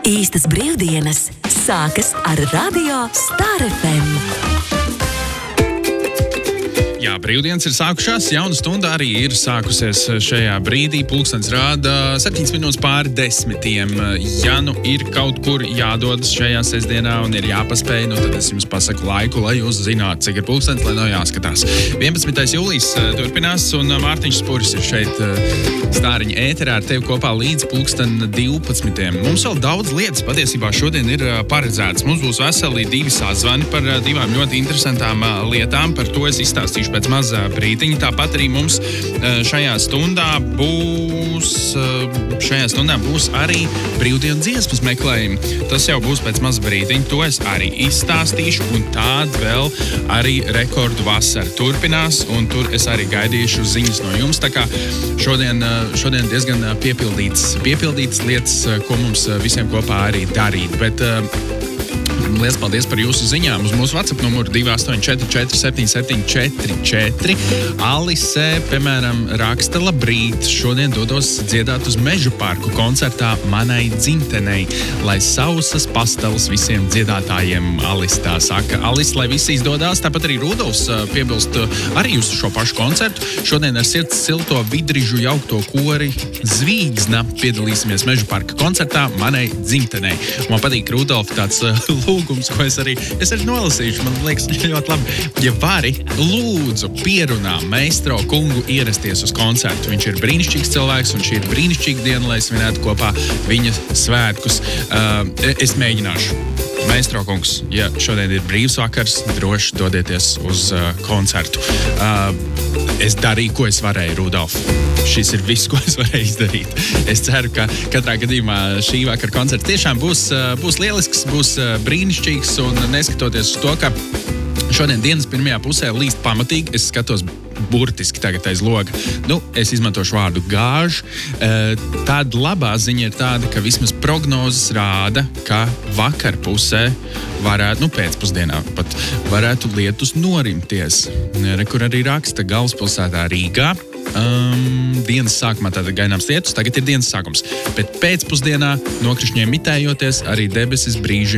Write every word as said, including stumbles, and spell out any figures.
Īstas brīvdienas sākas ar Radio Star F M. Jā, brīvdienas ir sākušās, jauna stunda arī ir sākusies šajā brīdī. Pulkstens rāda septiņas minūtes pāri desmitiem. Ja nu ir kaut kur jādodas šajā sestdienā un ir jāpaspēj, nu tad es jums pasaku laiku, lai jūs zinātu, cik ir pulkstens, lai nav jāskatās. vienpadsmitais jūlijas turpinās un Mārtiņš Spuris ir šeit stāriņa ēterā ar tevi kopā līdz pulksten divpadsmitiem. Mums vēl daudz lietas patiesībā šodien ir paredzētas. Mums būs veseli divi sazvani par divām ļoti interesantām lietām. Par to es izstāstīšu pēc mazā brītiņa. Tāpat arī mums šajā stundā būs, šajā stundā būs arī brīvdienu dziesmas meklējumi. Tas jau būs pēc mazā brītiņa. To es arī izstāstīšu, un tād vēl arī rekordu vasara turpinās, un tur es arī gaidīšu ziņas no jums. Tā kā šodien, šodien diezgan piepildītas, piepildītas lietas, ko mums visiem kopā arī darīt. Bet liels paldies par jūsu ziņām. Uz mūsu WhatsApp numuru divi astoņi četri četri septiņi septiņi četri četri. Alise, piemēram, raksta: labrīt, šodien dodos dziedāt uz Mežu parku koncertā manai dzimtenei, lai sausas pasteles visiem dziedātājiem. Alise tā saka. Alise, lai visi izdodās. Tāpat arī Rudolfs piebilst arī uz šo pašu koncertu. Šodien ar sirds silto vidrižu jaukto kori Zvīgzna piedalīsimies Mežu parka koncertā manai dzimtenei. Man patīk Rudolfa tāds lūgums, ko es arī, es arī nolasīšu, man liekas ļoti labi. Ja vari, lūdzu, pierunā meistro kungu ierasties uz koncertu. Viņš ir brīnišķīgs cilvēks, un šī ir brīnišķīga diena, lai svinētu kopā viņa svētkus. Uh, es mēģināšu. Meistro kungs, ja šodien ir brīvs vakars, droši dodieties uz uh, koncertu. Uh, es darīju, ko es varēju, Rudolf. Šis ir viss, ko es varēju izdarīt. Es ceru, ka katrā gadījumā šī vakara koncerts tiešām būs, būs lielisks, būs brīnišķīgs, un neskatoties uz to, ka šodien dienas pirmajā pusē līst pamatīgi, es skatos burtiski tagad aiz loga. Nu, es izmantošu vārdu gāž. Tāda labā ziņa ir tāda, ka vismaz prognozes rāda, ka vakar pusē varētu, nu pēcpusdienā pat, varētu lietus norimties. Kur arī raksta galvaspilsētā Rīgā. Um, dienas sākumā tātad gaidāms lietus, tagad ir dienas sākums. Bet pēcpusdienā nokrišņiem mitējoties arī debesis brīži